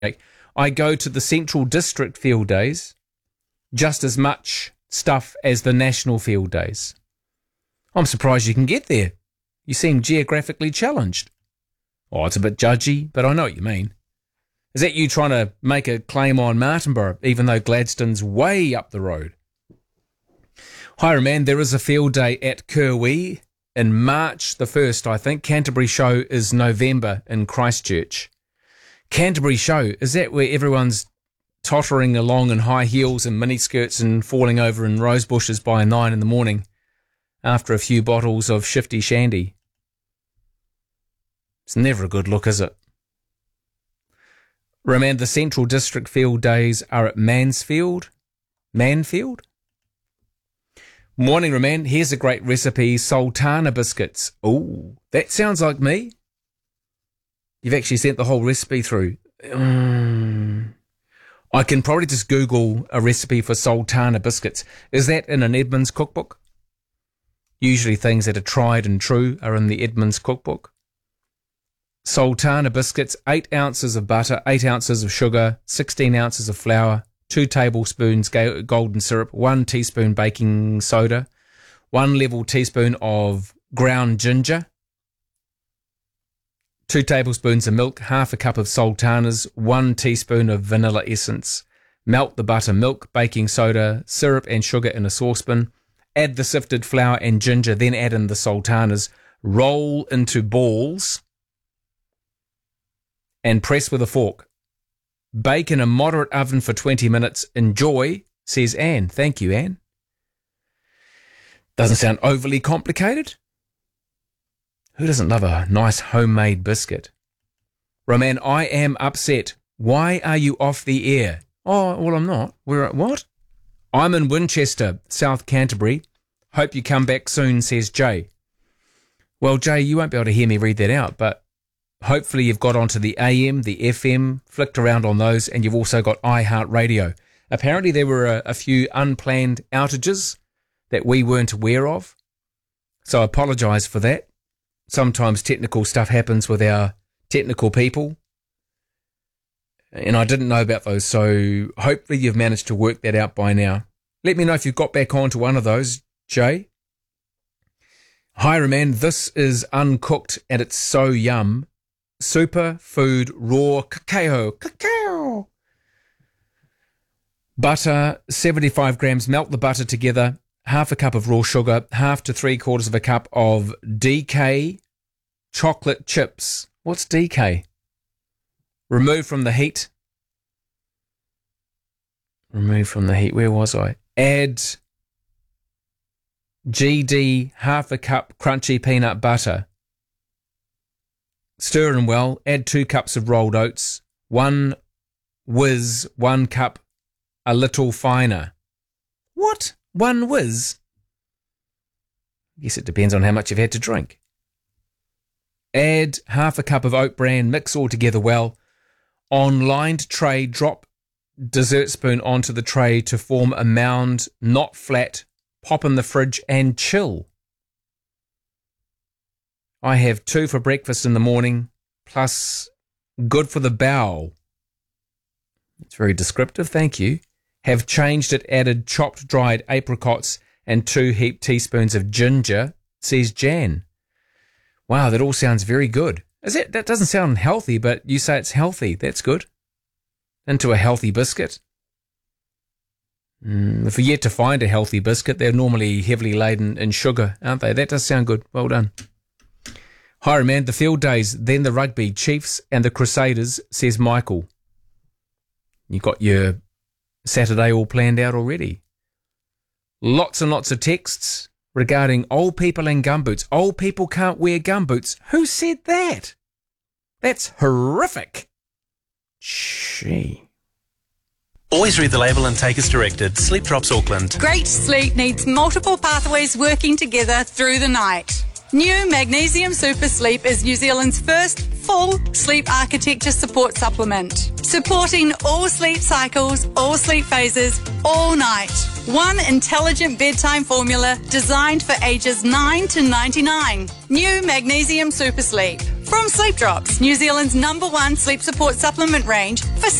I go to the Central District field days just as much stuff as the national field days. I'm surprised you can get there. You seem geographically challenged. Oh, it's a bit judgy, but I know what you mean. Is that you trying to make a claim on Martinborough, even though Gladstone's way up the road? Hi, man, there is a field day at Kirwee in March the 1st, I think. Canterbury Show is November in Christchurch. Canterbury Show, is that where everyone's tottering along in high heels and miniskirts and falling over in rose bushes by 9 in the morning after a few bottles of shifty shandy? It's never a good look, is it? Remember, the Central District field days are at Manfield? Morning, Roman. Here's a great recipe, sultana biscuits. Ooh, that sounds like me. You've actually sent the whole recipe through. I can probably just Google a recipe for sultana biscuits. Is that in an Edmonds cookbook? Usually things that are tried and true are in the Edmonds cookbook. Sultana biscuits, 8 ounces of butter, 8 ounces of sugar, 16 ounces of flour, 2 tablespoons golden syrup, 1 teaspoon baking soda, 1 level teaspoon of ground ginger, 2 tablespoons of milk, half a cup of sultanas, 1 teaspoon of vanilla essence. Melt the butter, milk, baking soda, syrup and sugar in a saucepan. Add the sifted flour and ginger, then add in the sultanas. Roll into balls and press with a fork. Bake in a moderate oven for 20 minutes. Enjoy, says Anne. Thank you, Anne. Doesn't sound overly complicated. Who doesn't love a nice homemade biscuit? Roman, I am upset. Why are you off the air? Oh, well, I'm not. We're at what? I'm in Winchester, South Canterbury. Hope you come back soon, says Jay. Well, Jay, you won't be able to hear me read that out, but hopefully you've got onto the AM, the FM, flicked around on those, and you've also got iHeartRadio. Apparently there were a few unplanned outages that we weren't aware of, so I apologise for that. Sometimes technical stuff happens with our technical people, and I didn't know about those, so hopefully you've managed to work that out by now. Let me know if you've got back onto one of those, Jay. Hi, man, this is uncooked and it's so yum. Superfood raw cacao. Butter, 75 grams. Melt the butter together. Half a cup of raw sugar. Half to 3/4 of a cup of DK chocolate chips. What's DK? Remove from the heat. Where was I? Add GD, half a cup crunchy peanut butter. Stir in well. Add 2 cups of rolled oats. 1 whiz, 1 cup, a little finer. What? 1 whiz? I guess it depends on how much you've had to drink. Add half a cup of oat bran. Mix all together well. On lined tray, drop dessert spoon onto the tray to form a mound, not flat. Pop in the fridge and chill. I have 2 for breakfast in the morning, plus good for the bowel. It's very descriptive, thank you. Have changed it, added chopped dried apricots and 2 heaped teaspoons of ginger, says Jan. Wow, that all sounds very good. That doesn't sound healthy, but you say it's healthy. That's good. Into a healthy biscuit. If you're yet to find a healthy biscuit, they're normally heavily laden in sugar, aren't they? That does sound good. Well done. Hi, man. The field days, then the rugby, Chiefs and the Crusaders, says Michael. You got your Saturday all planned out already. Lots and lots of texts regarding old people and gumboots. Old people can't wear gumboots. Who said that? That's horrific. Gee. Always read the label and take as directed. Sleep Drops Auckland. Great sleep needs multiple pathways working together through the night. New Magnesium Super Sleep is New Zealand's first full sleep architecture support supplement, supporting all sleep cycles, all sleep phases, all night. One intelligent bedtime formula designed for ages 9 to 99. New Magnesium Super Sleep. From Sleep Drops, New Zealand's #1 sleep support supplement range for